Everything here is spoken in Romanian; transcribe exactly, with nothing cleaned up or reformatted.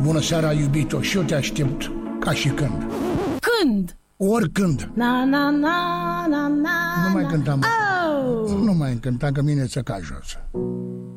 Bună seara, iubito, și eu te aștept ca și când. Când? Oricând. Na, na, na, na, na, Nu mai na. cântam. Oh! Nu mai cântam, că mine ți-a ca jos.